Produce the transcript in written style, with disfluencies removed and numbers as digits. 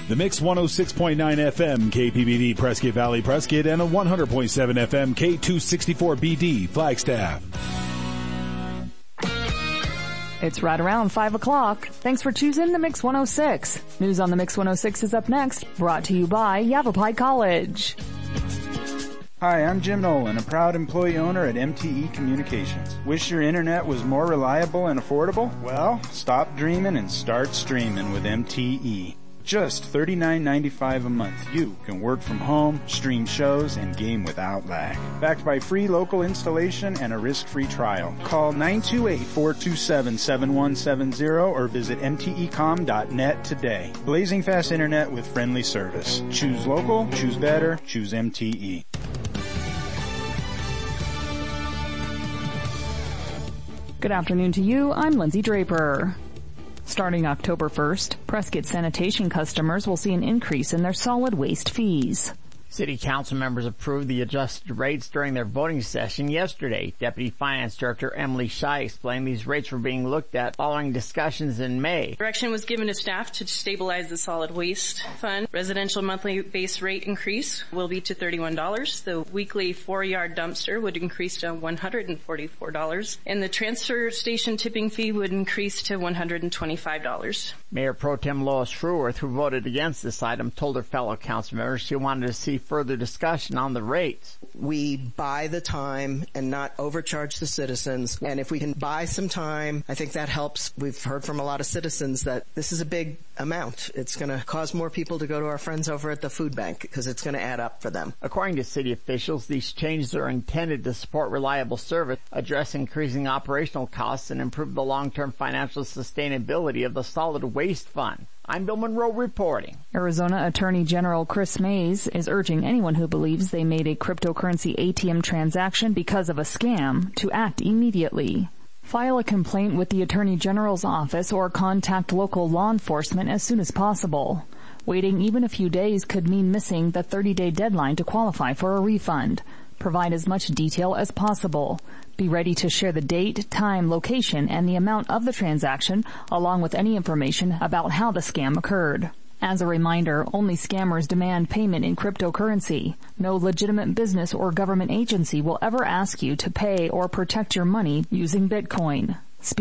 The Mix 106.9 FM KPBD Prescott Valley Prescott and a 100.7 FM K264BD Flagstaff. It's right around 5 o'clock. Thanks for choosing the Mix 106. News on the Mix 106 is up next, brought to you by Yavapai College. Hi, I'm Jim Nolan, a proud employee owner at MTE Communications. Wish your internet was more reliable and affordable? Well, stop dreaming and start streaming with MTE. Just $39.95 a month, you can work from home, stream shows, and game without lag. Backed by free local installation and a risk-free trial. Call 928-427-7170 or visit mtecom.net today. Blazing fast internet with friendly service. Choose local, choose better, choose MTE. Good afternoon to you. I'm Lindsay Draper. Starting October 1st, Prescott sanitation customers will see an increase in their solid waste fees. City Council members approved the adjusted rates during their voting session yesterday. Deputy Finance Director Emily Shai explained these rates were being looked at following discussions in May. Direction was given to staff to stabilize the solid waste fund. Residential monthly base rate increase will be to $31. The weekly 4-yard dumpster would increase to $144. And the transfer station tipping fee would increase to $125. Mayor Pro Tem Lois Fruworth, who voted against this item, told her fellow council members she wanted to see further discussion on the rates. We buy the time and not overcharge the citizens. And if we can buy some time, I think that helps. We've heard from a lot of citizens that this is a big amount. It's going to cause more people to go to our friends over at the food bank because it's going to add up for them. According to city officials, these changes are intended to support reliable service, address increasing operational costs, and improve the long-term financial sustainability of the solid waste fund. I'm Bill Monroe reporting. Arizona Attorney General Chris Mays is urging anyone who believes they made a cryptocurrency ATM transaction because of a scam to act immediately. File a complaint with the Attorney General's office or contact local law enforcement as soon as possible. Waiting even a few days could mean missing the 30-day deadline to qualify for a refund. Provide as much detail as possible. Be ready to share the date, time, location, and the amount of the transaction, along with any information about how the scam occurred. As a reminder, only scammers demand payment in cryptocurrency. No legitimate business or government agency will ever ask you to pay or protect your money using Bitcoin.